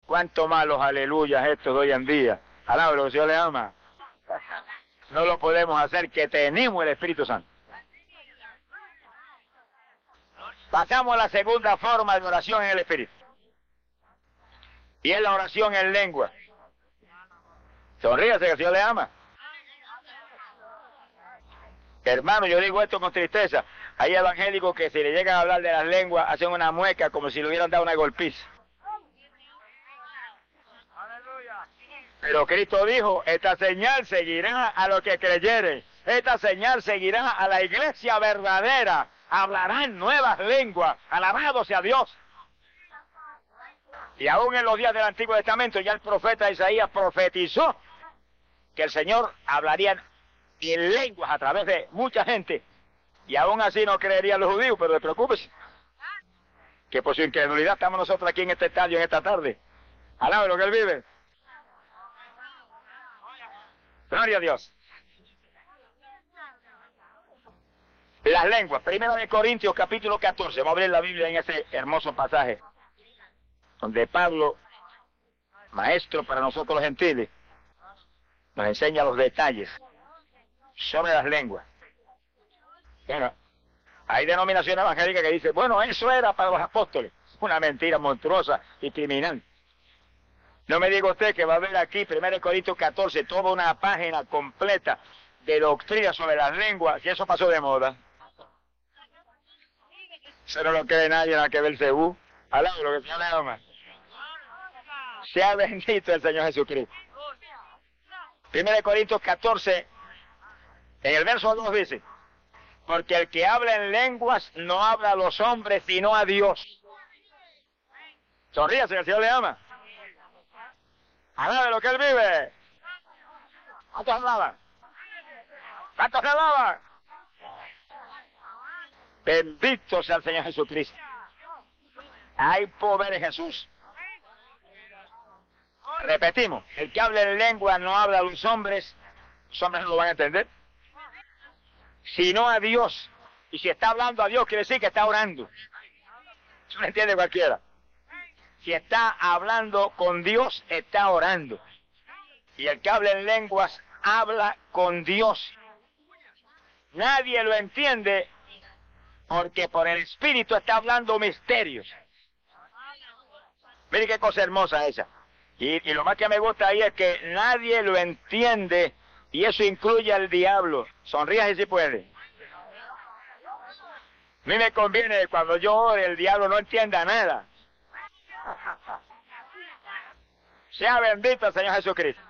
¿Cuánto más los aleluyas estos de hoy en día? Alaba lo que el Señor le ama. No lo podemos hacer, que tenemos el Espíritu Santo. Pasamos a la segunda forma de oración en el Espíritu. Y es la oración en lengua. Sonríase, que el Señor le ama. Hermano, yo digo esto con tristeza. Hay evangélicos que si le llegan a hablar de las lenguas, hacen una mueca como si le hubieran dado una golpiza. Pero Cristo dijo, esta señal seguirá a los que creyeren. Esta señal seguirá a la iglesia verdadera. Hablarán nuevas lenguas. Alabado sea Dios. Y aún en los días del Antiguo Testamento, ya el profeta Isaías profetizó que el Señor hablaría en lenguas a través de mucha gente. Y aún así no creerían los judíos, pero no te preocupes, que por su incredulidad estamos nosotros aquí en este estadio en esta tarde. Alabe lo que Él vive. Gloria a Dios. Las lenguas. Primera de Corintios, capítulo 14. Vamos a abrir la Biblia en ese hermoso pasaje, donde Pablo, maestro para nosotros los gentiles, nos enseña los detalles sobre las lenguas. Bueno, hay denominaciones evangélicas que dicen, bueno, eso era para los apóstoles. Una mentira monstruosa y criminal. No me diga usted que va a ver aquí, 1 Corintios 14, toda una página completa de doctrina sobre las lenguas, que eso pasó de moda. Eso no lo cree nadie en la que ve el Cebú. Alaba lo que el Señor le ama. Sea bendito el Señor Jesucristo. 1 Corintios 14, en el verso 2 dice, porque el que habla en lenguas no habla a los hombres, sino a Dios. Sonríase, que el Señor le ama. Alabe lo que Él vive. ¿Cuántos alaban? ¿Cuántos alaban? Bendito sea el Señor Jesucristo. Hay poder en Jesús. Repetimos, el que habla en lengua no habla a los hombres no lo van a entender, sino a Dios. Y si está hablando a Dios, quiere decir que está orando. Eso lo entiende cualquiera. Si está hablando con Dios, está orando. Y el que habla en lenguas, habla con Dios. Nadie lo entiende, porque por el Espíritu está hablando misterios. Mire qué cosa hermosa esa. Y lo más que me gusta ahí es que nadie lo entiende, y eso incluye al diablo. Sonríase si puede. A mí me conviene que cuando yo ore el diablo no entienda nada. Sea bendito el Señor Jesucristo.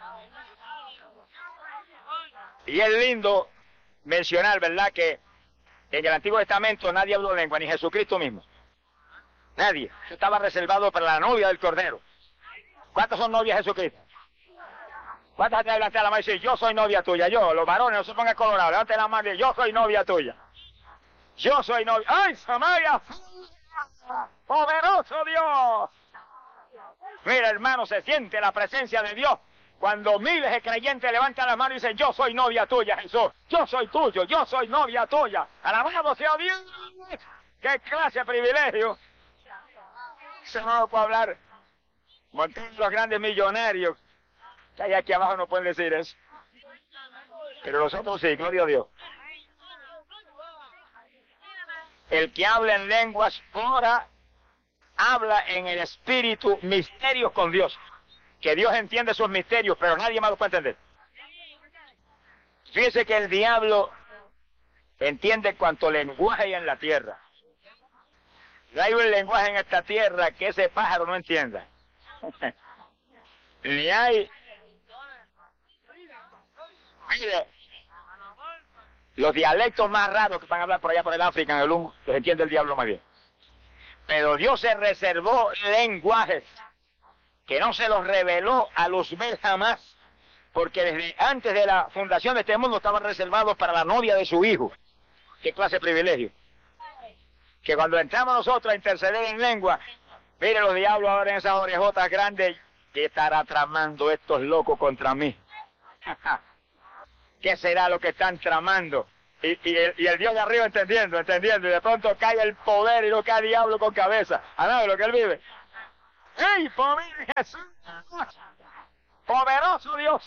Y es lindo mencionar, ¿verdad?, que en el Antiguo Testamento nadie habló lengua, ni Jesucristo mismo. Nadie. Eso estaba reservado para la novia del Cordero. ¿Cuántas son novias de Jesucristo? ¿Cuántas te levantan la mano y dicen, yo soy novia tuya? Yo, los varones, no se pongan colorados, levanten la mano y yo soy novia tuya. Yo soy novia. ¡Ay, Samaria! ¡Poderoso Dios! Mira, hermano, se siente la presencia de Dios cuando miles de creyentes levantan las manos y dicen, yo soy novia tuya, Jesús. Yo soy tuyo, yo soy novia tuya. Alabado sea Dios. ¡Qué clase de privilegio! Eso no lo puedo hablar. Montones de los grandes millonarios que hay aquí abajo no pueden decir eso. Pero nosotros sí, gloria a Dios. El que habla en lenguas ora, habla en el Espíritu misterios con Dios. Que Dios entiende sus misterios, pero nadie más los puede entender. Fíjese que el diablo entiende cuánto lenguaje hay en la tierra. No hay un lenguaje en esta tierra que ese pájaro no entienda. Ni hay. Mire, los dialectos más raros que van a hablar por allá por el África, en el Lungo, los entiende el diablo más bien. Pero Dios se reservó lenguajes que no se los reveló a Luzbel jamás, porque desde antes de la fundación de este mundo estaban reservados para la novia de su hijo. Qué clase de privilegio. Que cuando entramos nosotros a interceder en lengua, mire los diablos ahora en esas orejotas grandes, ¿qué estará tramando estos locos contra mí? ¿Qué será lo que están tramando? Y el Dios de arriba entendiendo, y de pronto cae el poder y no cae el diablo con cabeza. ¿A nada de lo que Él vive? ¡Ey, por mí, Jesús! ¡Poderoso Dios!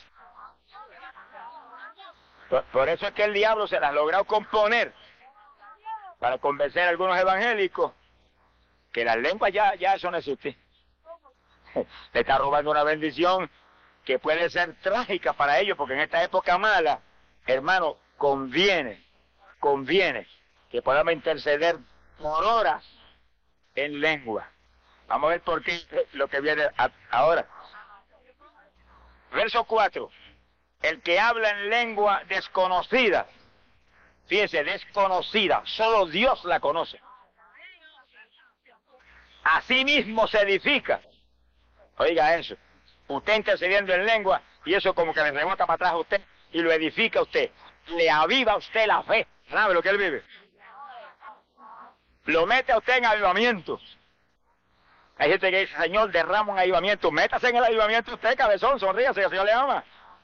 Por eso es que el diablo se las ha logrado componer para convencer a algunos evangélicos que las lenguas ya eso no existe. Le está robando una bendición que puede ser trágica para ellos, porque en esta época mala, hermano, conviene que podamos interceder por horas en lengua. Vamos a ver por qué lo que viene ahora. Verso 4. El que habla en lengua desconocida, fíjese, desconocida, solo Dios la conoce. Así mismo se edifica. Oiga eso, usted intercediendo en lengua y eso como que le rebota para atrás a usted y lo edifica a usted. Le aviva a usted la fe. ¿Sabe lo que él vive? Lo mete a usted en avivamiento. Hay gente que dice, Señor, derrama un avivamiento. Métase en el avivamiento usted, cabezón, sonríase, que el Señor le ama.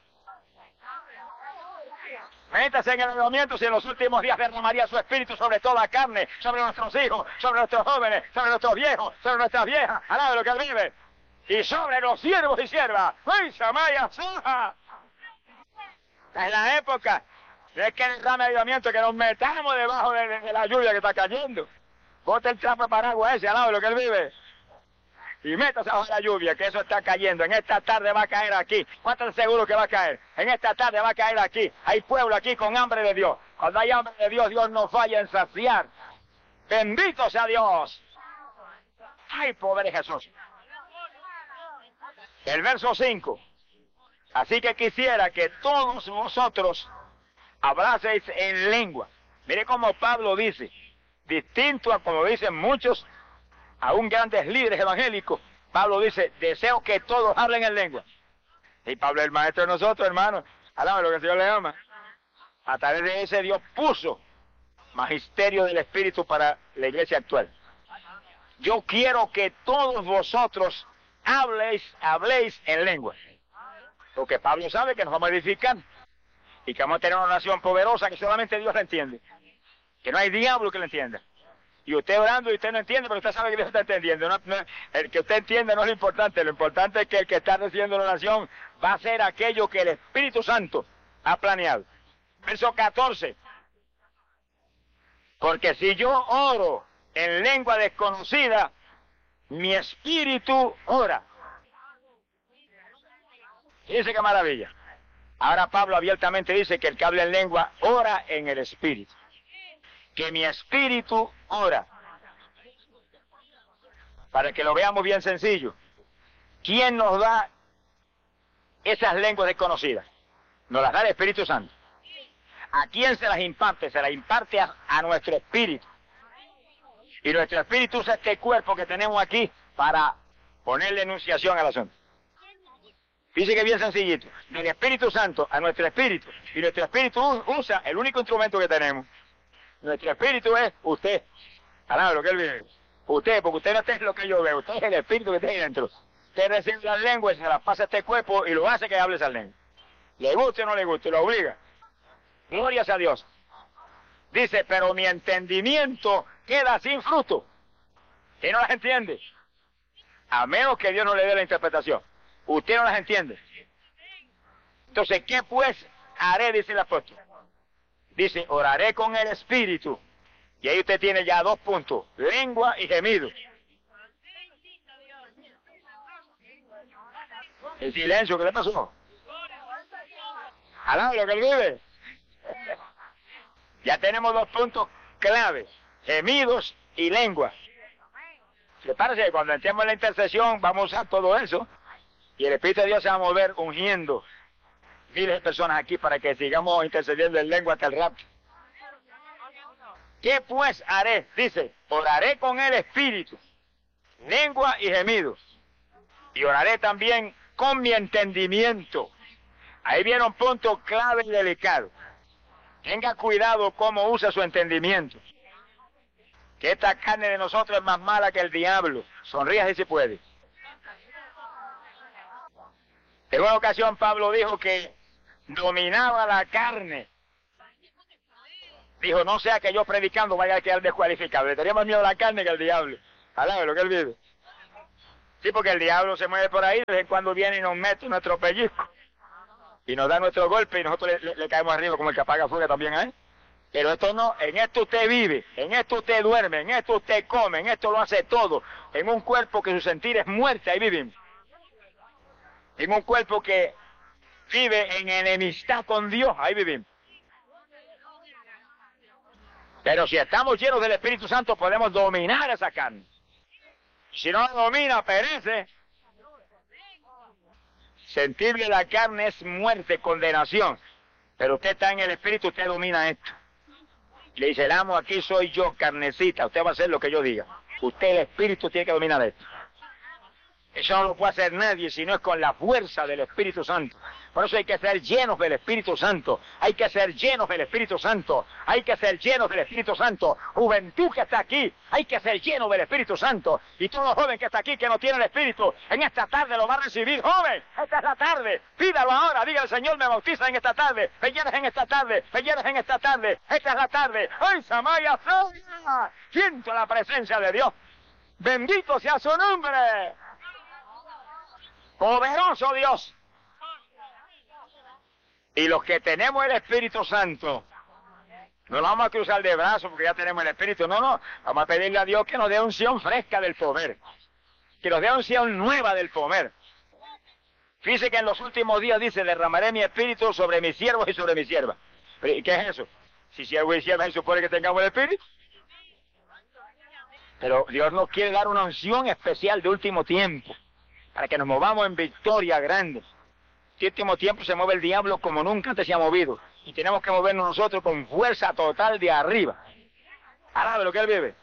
Métase en el avivamiento si en los últimos días derramaría su espíritu sobre toda la carne, sobre nuestros hijos, sobre nuestros jóvenes, sobre nuestros viejos, sobre nuestras viejas. Alabe lo que él vive. Y sobre los siervos y siervas. ¡Ay, Samaya, Saja! En la época de que derrame avivamiento, que nos metamos debajo de la lluvia que está cayendo. Bote el trapo de paraguas ese, alabe lo que él vive. Y métase bajo la lluvia, que eso está cayendo. En esta tarde va a caer aquí. ¿Cuánto es seguro que va a caer? En esta tarde va a caer aquí. Hay pueblo aquí con hambre de Dios. Cuando hay hambre de Dios, Dios no falla en saciar. Bendito sea Dios. ¡Ay, pobre Jesús! El verso 5. Así que quisiera que todos vosotros hablaseis en lengua. Mire cómo Pablo dice, distinto a como dicen muchos, aún grandes líderes evangélicos, Pablo dice, deseo que todos hablen en lengua. Y Pablo es el maestro de nosotros, hermanos. Alaba lo que el Señor le ama. A través de ese Dios puso magisterio del Espíritu para la iglesia actual. Yo quiero que todos vosotros habléis en lengua. Porque Pablo sabe que nos vamos a edificar y que vamos a tener una nación poderosa que solamente Dios la entiende. Que no hay diablo que la entienda. Y usted orando y usted no entiende, pero usted sabe que Dios está entendiendo. El que usted entiende no es lo importante es que el que está recibiendo la nación va a hacer aquello que el Espíritu Santo ha planeado. Verso 14. Porque si yo oro en lengua desconocida, mi espíritu ora. Fíjense qué maravilla. Ahora Pablo abiertamente dice que el que habla en lengua ora en el espíritu. Que mi espíritu ora. Para que lo veamos bien sencillo. ¿Quién nos da esas lenguas desconocidas? Nos las da el Espíritu Santo. ¿A quién se las imparte? Se las imparte a nuestro espíritu. Y nuestro espíritu usa este cuerpo que tenemos aquí para ponerle enunciación al asunto. Fíjense que bien sencillito. Del Espíritu Santo a nuestro espíritu. Y nuestro espíritu usa el único instrumento que tenemos. Nuestro espíritu es usted. Alaba lo que él vive. Usted, porque usted no es lo que yo veo. Usted es el espíritu que está ahí dentro. Usted recibe las lenguas y se las pasa a este cuerpo y lo hace que hable esa lengua. Le guste o no le guste, lo obliga. Gloria sea a Dios. Dice, pero mi entendimiento queda sin fruto. ¿Quién no las entiende? A menos que Dios no le dé la interpretación. Usted no las entiende. Entonces, ¿qué pues haré? Dice el apóstol. Dice, oraré con el espíritu. Y ahí usted tiene ya 2 puntos. Lengua y gemido. El silencio, ¿qué le pasó? Alaba lo que él vive. Ya tenemos 2 puntos claves. Gemidos y lengua. ¿Le parece que cuando entremos en la intercesión vamos a usar todo eso? Y el Espíritu de Dios se va a mover ungiendo miles de personas aquí para que sigamos intercediendo en lengua hasta el rapto. ¿Qué pues haré? Dice, oraré con el Espíritu, lengua y gemidos. Y oraré también con mi entendimiento. Ahí viene un punto clave y delicado. Tenga cuidado cómo usa su entendimiento. Que esta carne de nosotros es más mala que el diablo. Sonríase si puede. En una ocasión Pablo dijo que dominaba la carne. Dijo, no sea que yo predicando vaya a quedar descualificado. Le tenía más miedo a la carne que al diablo. Alabe lo que él vive. Sí, porque el diablo se mueve por ahí, de vez en cuando viene y nos mete nuestro pellizco. Y nos da nuestro golpe y nosotros le caemos arriba como el que apaga fuego también, ¿eh? Pero esto no, en esto usted vive, en esto usted duerme, en esto usted come, en esto lo hace todo. En un cuerpo que su sentir es muerte, ahí vivimos. En un cuerpo que vive en enemistad con Dios, ahí vivimos. Pero si estamos llenos del Espíritu Santo, podemos dominar esa carne. Si no la domina, perece. Sentir de la carne es muerte, condenación. Pero usted está en el Espíritu, usted domina esto. Le dice, el amo aquí soy yo, carnecita, usted va a hacer lo que yo diga. Usted, el Espíritu, tiene que dominar esto. Eso no lo puede hacer nadie, sino es con la fuerza del Espíritu Santo. Por eso hay que ser llenos del Espíritu Santo. Hay que ser llenos del Espíritu Santo. Hay que ser llenos del Espíritu Santo. Juventud que está aquí, hay que ser lleno del Espíritu Santo. Y todo joven que está aquí, que no tiene el Espíritu, en esta tarde lo va a recibir. Joven, esta es la tarde. Pídalo ahora. Diga, el Señor me bautiza en esta tarde. Me llenas en esta tarde. Me llenas en esta tarde. Esta es la tarde. ¡Ay, Samaya! Siento la presencia de Dios. Bendito sea su nombre. Poderoso Dios. Y los que tenemos el Espíritu Santo, no lo vamos a cruzar de brazos porque ya tenemos el Espíritu, no, vamos a pedirle a Dios que nos dé unción fresca del poder, que nos dé unción nueva del poder. Fíjese que en los últimos días dice, derramaré mi Espíritu sobre mis siervos y sobre mis siervas. ¿Y qué es eso? Si siervo y sierva se supone que tengamos el Espíritu. Pero Dios nos quiere dar una unción especial de último tiempo, para que nos movamos en victoria grande. En último tiempo se mueve el diablo como nunca antes se ha movido. Y tenemos que movernos nosotros con fuerza total de arriba. Alabe lo que él vive.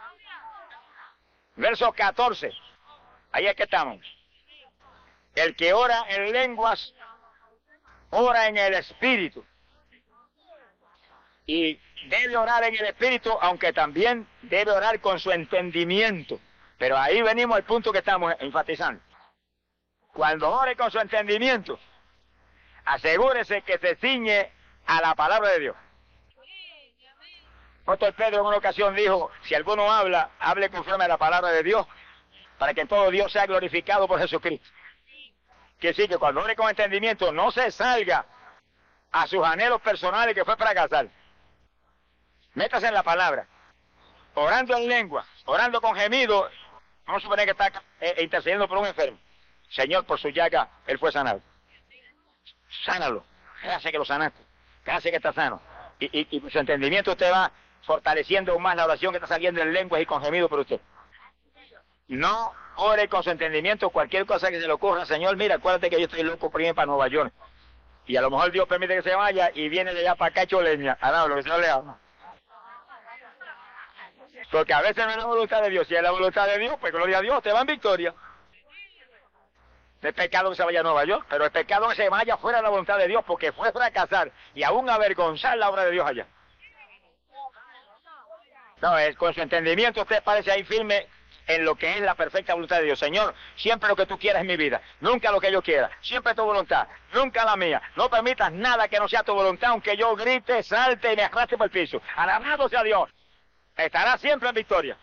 Verso 14. Ahí es que estamos. El que ora en lenguas, ora en el Espíritu. Y debe orar en el Espíritu, aunque también debe orar con su entendimiento. Pero ahí venimos al punto que estamos enfatizando. Cuando ore con su entendimiento, asegúrese que se ciñe a la palabra de Dios. Apóstol Pedro en una ocasión dijo, si alguno habla, hable conforme a la palabra de Dios, para que todo Dios sea glorificado por Jesucristo. Quiere decir que cuando ore con entendimiento, no se salga a sus anhelos personales que fue para casar. Métase en la palabra, orando en lengua, orando con gemido. Vamos a suponer que está intercediendo por un enfermo. Señor, por su llaga, él fue sanado. Sánalo. Gracias que lo sanaste. Gracias que está sano. Y por su entendimiento usted va fortaleciendo aún más la oración que está saliendo en lenguas y con gemido por usted. No ore con su entendimiento cualquier cosa que se le ocurra. Señor, mira, acuérdate que yo estoy loco por irme para Nueva York. Y a lo mejor Dios permite que se vaya y viene de allá para acá hecho leña. Alaba lo que el Señor le ama. Porque a veces no es la voluntad de Dios. Si es la voluntad de Dios, pues gloria a Dios, te va en victoria. No es pecado que se vaya a Nueva York, pero es pecado que se vaya fuera de la voluntad de Dios, porque fue fracasar y aún avergonzar la obra de Dios allá. No, es con su entendimiento usted parece ahí firme en lo que es la perfecta voluntad de Dios. Señor, siempre lo que tú quieras en mi vida, nunca lo que yo quiera, siempre tu voluntad, nunca la mía. No permitas nada que no sea tu voluntad, aunque yo grite, salte y me arrastre por el piso. Alabado sea Dios. Estará siempre en victoria.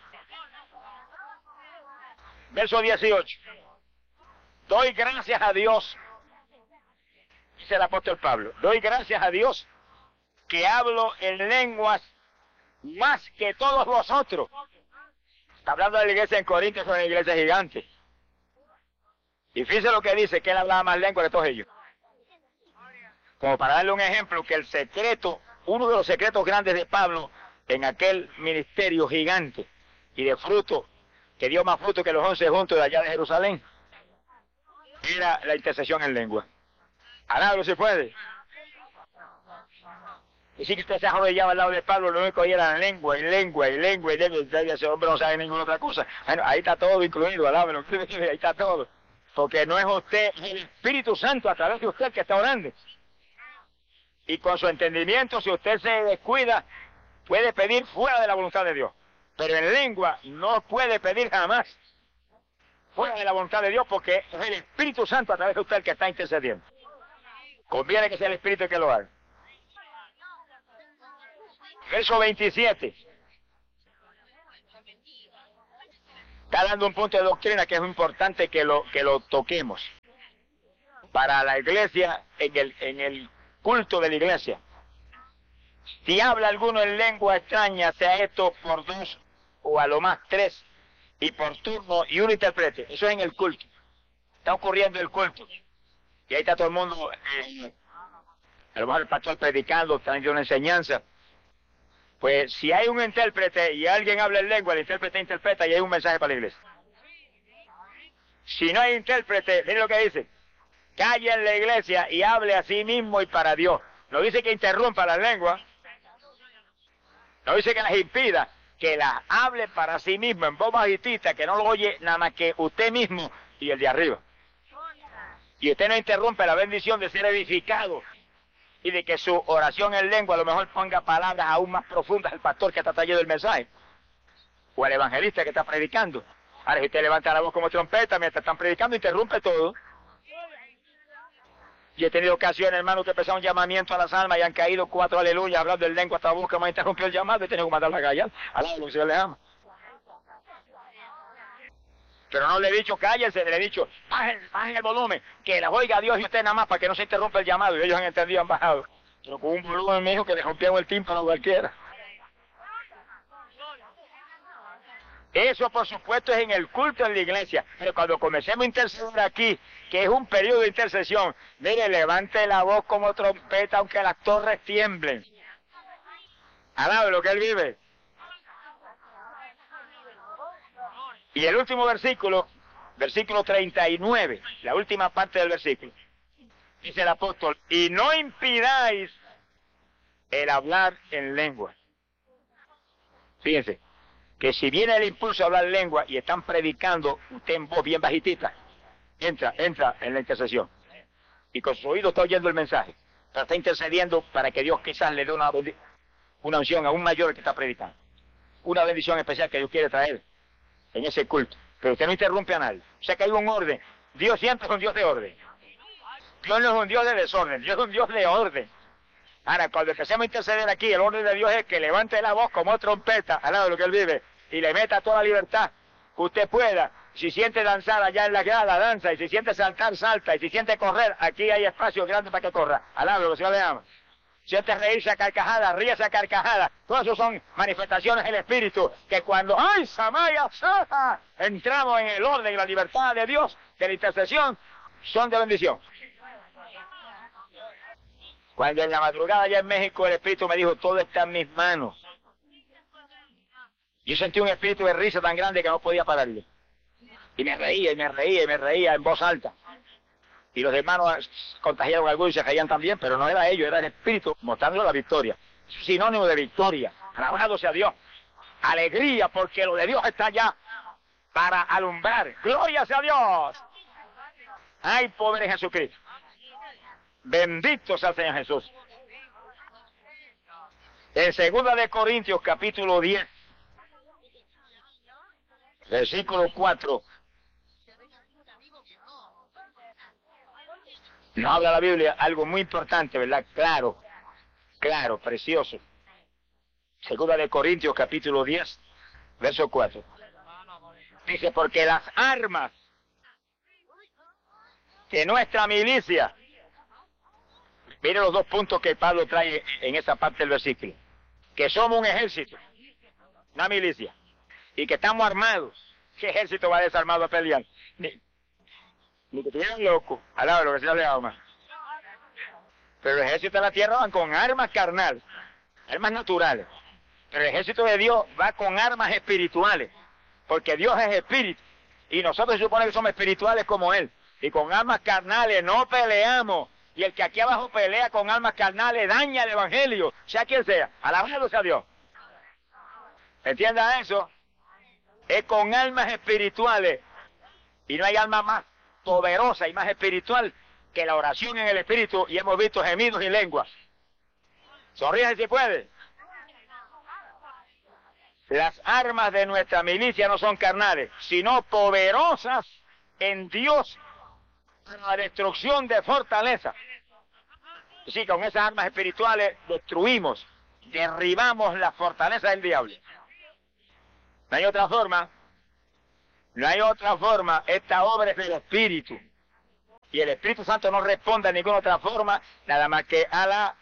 Verso 18. Doy gracias a Dios, dice el apóstol Pablo, doy gracias a Dios que hablo en lenguas más que todos vosotros. Está hablando de la iglesia en Corinto, es una iglesia gigante. Y fíjese lo que dice, que él hablaba más lenguas que todos ellos. Como para darle un ejemplo, que el secreto, uno de los secretos grandes de Pablo en aquel ministerio gigante y de fruto, que dio más fruto que los 11 juntos de allá de Jerusalén, era la intercesión en lengua. Alábalo si puede. Y si usted se arrodillaba al lado de Pablo, lo único que era lengua y lengua y lengua y lengua, y ese hombre no sabe ninguna otra cosa. Bueno, ahí está todo incluido, alábalo, ahí está todo. Porque no es usted, es el Espíritu Santo a través de usted que está orando. Y con su entendimiento, si usted se descuida, puede pedir fuera de la voluntad de Dios. Pero en lengua no puede pedir jamás fuera de la voluntad de Dios, porque es el Espíritu Santo a través de usted el que está intercediendo. Conviene que sea el Espíritu el que lo haga. Verso 27. Está dando un punto de doctrina que es importante que lo toquemos. Para la iglesia, en el culto de la iglesia. Si habla alguno en lengua extraña, sea esto por 2 o a lo más 3, y por turno, y uno intérprete. Eso es en el culto. Está ocurriendo el culto. Y ahí está todo el mundo, a lo mejor el pastor predicando, trayendo una enseñanza. Pues si hay un intérprete y alguien habla en lengua, el intérprete interpreta y hay un mensaje para la iglesia. Si no hay intérprete, miren lo que dice. Calle en la iglesia y hable a sí mismo y para Dios. No dice que interrumpa las lenguas. No dice que las impida, que las hable para sí mismo en voz bajitita, que no lo oye nada más que usted mismo y el de arriba. Y usted no interrumpe la bendición de ser edificado y de que su oración en lengua a lo mejor ponga palabras aún más profundas al pastor que está trayendo el mensaje o al evangelista que está predicando. Ahora, si usted levanta la voz como trompeta mientras están predicando, interrumpe todo. Y he tenido ocasiones, hermano, que empezó un llamamiento a las almas y han caído 4 aleluyas hablando en lengua hasta la boca, me interrumpió el llamado y he tenido que mandarla a callar. Alaba lo que se le ama. Pero no le he dicho cállense, le he dicho bajen el volumen, que las oiga Dios y usted nada más para que no se interrumpa el llamado. Y ellos han entendido, han bajado. Pero con un volumen mío que le rompieron el tímpano a cualquiera. Eso, por supuesto, es en el culto en la iglesia. Pero cuando comencemos a interceder aquí, que es un periodo de intercesión, mire, levante la voz como trompeta, aunque las torres tiemblen. Alabe lo que él vive. Y el último versículo, versículo 39, la última parte del versículo, dice el apóstol, y no impidáis el hablar en lengua. Fíjense, que si viene el impulso a hablar lengua y están predicando, usted en voz bien bajitita, entra en la intercesión. Y con su oído está oyendo el mensaje. Pero está intercediendo para que Dios quizás le dé una unción aún mayor al que está predicando. Una bendición especial que Dios quiere traer en ese culto. Pero usted no interrumpe a nadie. O sea que hay un orden. Dios siempre es un Dios de orden. Dios no es un Dios de desorden, Dios es un Dios de orden. Ahora, cuando empecemos a interceder aquí, el orden de Dios es que levante la voz como trompeta al lado de lo que él vive y le meta toda la libertad que usted pueda. Si siente danzar allá en la grada, danza. Y si siente saltar, salta. Y si siente correr, aquí hay espacio grande para que corra. Al lado de lo que se le ama. Siente reírse a carcajadas, ríese a carcajadas. Todas eso son manifestaciones del Espíritu que cuando ¡ay, Samaya, Saja! Entramos en el orden y la libertad de Dios, de la intercesión, son de bendición. Cuando en la madrugada allá en México el Espíritu me dijo, todo está en mis manos. Yo sentí un espíritu de risa tan grande que no podía pararle. Y me reía, y me reía, y me reía en voz alta. Y los hermanos contagiaron algo y se reían también, pero no era ellos, era el Espíritu mostrando la victoria. Es sinónimo de victoria. Alabado sea Dios. Alegría, porque lo de Dios está allá para alumbrar. ¡Gloria sea Dios! ¡Ay, pobre Jesucristo! Bendito sea el Señor Jesús. En 2 de Corintios, capítulo 10, versículo 4, nos habla la Biblia algo muy importante, ¿verdad? Claro, precioso. 2 de Corintios, capítulo 10, verso 4. Dice, porque las armas de nuestra milicia, mire los 2 puntos que Pablo trae en esa parte del versículo, que somos un ejército, una milicia, y que estamos armados. ¿Qué ejército va desarmado a pelear? Ni que tienen loco, al lado de lo que se le ama. Pero el ejército de la tierra van con armas carnales, armas naturales. Pero el ejército de Dios va con armas espirituales, porque Dios es espíritu, y nosotros se supone que somos espirituales como Él. Y con armas carnales no peleamos. Y el que aquí abajo pelea con armas carnales daña el evangelio, sea quien sea. Alabado sea Dios. ¿Entiendan eso? Es con armas espirituales. Y no hay arma más poderosa y más espiritual que la oración en el espíritu. Y hemos visto gemidos y lenguas. Sonríe si puede. Las armas de nuestra milicia no son carnales, sino poderosas en Dios para la destrucción de fortaleza. Sí, con esas armas espirituales destruimos, derribamos la fortaleza del diablo. No hay otra forma. No hay otra forma, esta obra es del Espíritu. Y el Espíritu Santo no responde a ninguna otra forma, nada más que a la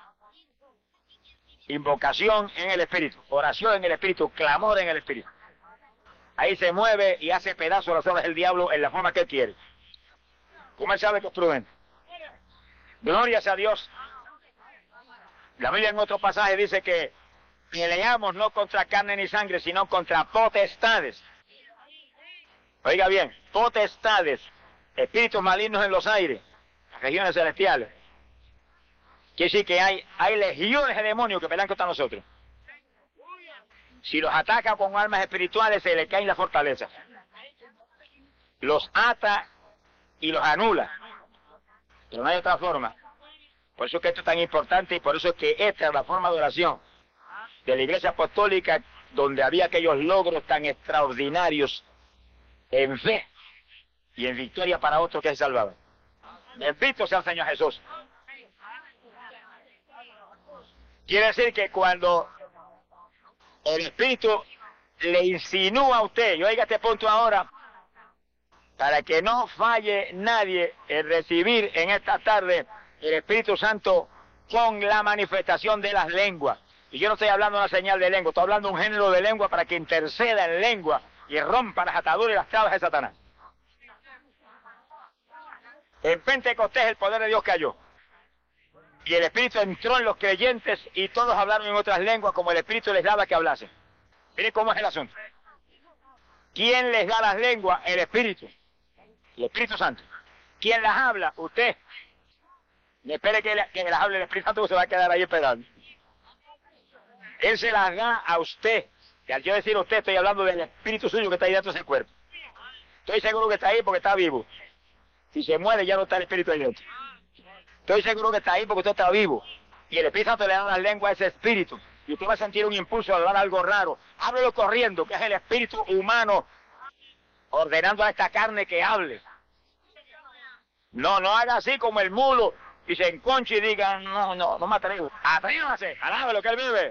invocación en el Espíritu, oración en el Espíritu, clamor en el Espíritu. Ahí se mueve y hace pedazos las obras del diablo en la forma que él quiere. ¿Cómo él sabe que es prudente? Gloria a Dios. La Biblia en otro pasaje dice que peleamos no contra carne ni sangre, sino contra potestades. Oiga bien, potestades, espíritus malignos en los aires, las regiones celestiales. Quiere decir que hay legiones de demonios que pelean contra nosotros. Si los ataca con armas espirituales, se le caen la fortaleza. Los ata y los anula. Pero no hay otra forma. Por eso es que esto es tan importante y por eso es que esta es la forma de oración de la Iglesia Apostólica, donde había aquellos logros tan extraordinarios en fe y en victoria para otros que se salvaban. Bendito sea el Señor Jesús. Quiere decir que cuando el Espíritu le insinúa a usted, y oiga este punto ahora, para que no falle nadie en recibir en esta tarde el Espíritu Santo con la manifestación de las lenguas. Y yo no estoy hablando de una señal de lengua, estoy hablando de un género de lengua para que interceda en lengua y rompa las ataduras y las trabas de Satanás. En Pentecostés el poder de Dios cayó. Y el Espíritu entró en los creyentes y todos hablaron en otras lenguas como el Espíritu les daba que hablasen. Miren cómo es el asunto. ¿Quién les da las lenguas? El Espíritu. El Espíritu Santo. ¿Quién las habla? Usted. No espere que las hable el Espíritu Santo, porque se va a quedar ahí esperando. Él se las da a usted. Y al yo decir a usted, estoy hablando del Espíritu suyo que está ahí dentro de ese cuerpo. Estoy seguro que está ahí porque está vivo. Si se muere, ya no está el Espíritu ahí dentro. Estoy seguro que está ahí porque usted está vivo. Y el Espíritu Santo le da la lengua a ese espíritu. Y usted va a sentir un impulso de hablar algo raro. Háblelo corriendo, que es el espíritu humano ordenando a esta carne que hable. No haga así como el mulo y se enconche y diga, no me atrevo. Atrévase, alabe lo que él vive.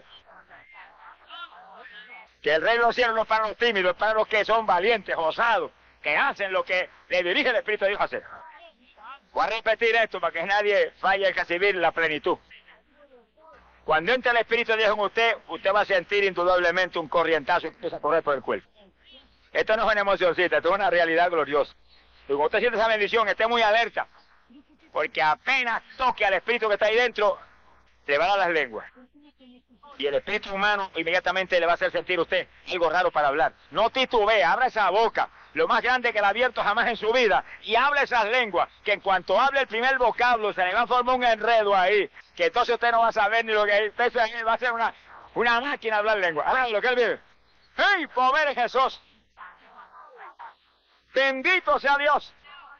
Que el reino de los cielos no es para los tímidos, es para los que son valientes, osados, que hacen lo que le dirige el Espíritu de Dios a hacer. Voy a repetir esto para que nadie falle en recibir la plenitud. Cuando entre el Espíritu de Dios en usted, usted va a sentir indudablemente un corrientazo y empieza a correr por el cuerpo. Esto no es una emocioncita, esto es una realidad gloriosa. Y cuando usted siente esa bendición, esté muy alerta, porque apenas toque al Espíritu que está ahí dentro, le va a dar las lenguas. Y el espíritu humano inmediatamente le va a hacer sentir a usted algo raro para hablar. No titubee, abra esa boca, lo más grande que le ha abierto jamás en su vida, y habla esas lenguas, que en cuanto hable el primer vocablo se le va a formar un enredo ahí, que entonces usted no va a saber ni lo que es, entonces va a ser una máquina de hablar lengua. Ahora lo que él vive. ¡Hey, poder de Jesús! Bendito sea Dios.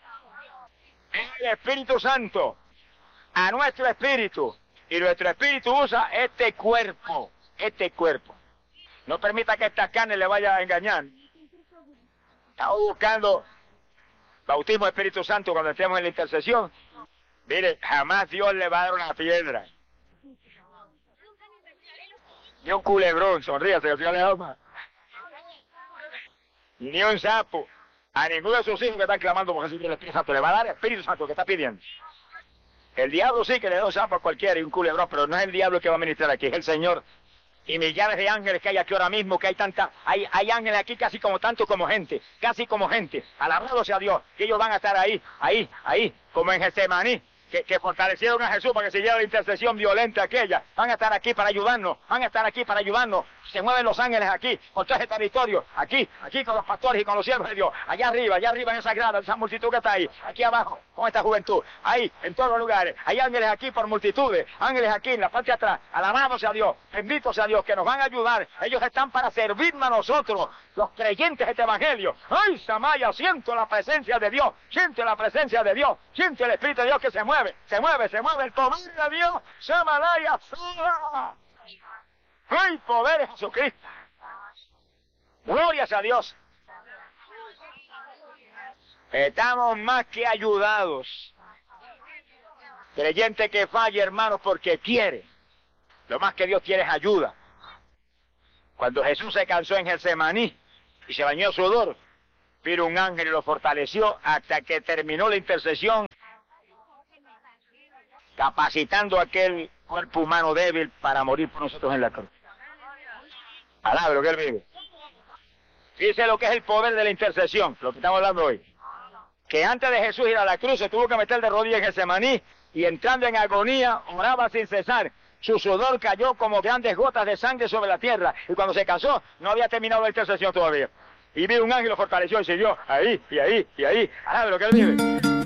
El Espíritu Santo a nuestro espíritu. Y nuestro espíritu usa este cuerpo. No permita que esta carne le vaya a engañar. Estamos buscando bautismo del Espíritu Santo cuando estemos en la intercesión. Mire, jamás Dios le va a dar una piedra. Ni un culebrón, sonríase, que Dios le ama. Ni un sapo. A ninguno de sus hijos que están clamando por Jesús el Espíritu Santo le va a dar el Espíritu Santo que está pidiendo. El diablo sí que le da un sapo a cualquiera y un culebrón, pero no es el diablo que va a ministrar aquí, es el Señor. Y millares de ángeles que hay aquí ahora mismo, que hay ángeles aquí casi como tanto como gente, alabado sea Dios, que ellos van a estar ahí, como en Getsemaní, que fortalecieron a Jesús para que siguiera la intercesión violenta aquella. Van a estar aquí para ayudarnos, se mueven los ángeles aquí, por todo ese territorio, aquí con los pastores y con los siervos de Dios, allá arriba en esa grada, esa multitud que está ahí, aquí abajo, con esta juventud, ahí, en todos los lugares, hay ángeles aquí por multitudes, ángeles aquí en la parte de atrás, alabado sea Dios, bendito sea Dios, que nos van a ayudar, ellos están para servirnos a nosotros, los creyentes de este evangelio. ¡Ay, Samaya! Siento la presencia de Dios, siente el Espíritu de Dios que se mueve el poder de Dios, Samalaya, Sala. ¡Ay, poder de Jesucristo! ¡Glorias a Dios! Estamos más que ayudados. Creyente que falle, hermanos, porque quiere. Lo más que Dios quiere es ayuda. Cuando Jesús se cansó en Getsemaní y se bañó sudor, Vino un ángel y lo fortaleció hasta que terminó la intercesión, capacitando a aquel cuerpo humano débil para morir por nosotros en la cruz. Alabe lo que él vive. Dice lo que es el poder de la intercesión, lo que estamos hablando hoy. Que antes de Jesús ir a la cruz se tuvo que meter de rodillas en Getsemaní y entrando en agonía oraba sin cesar. Su sudor cayó como grandes gotas de sangre sobre la tierra y cuando se cansó no había terminado la intercesión todavía. Y vino un ángel y lo fortaleció y siguió ahí y ahí y ahí. Alabe lo que él vive.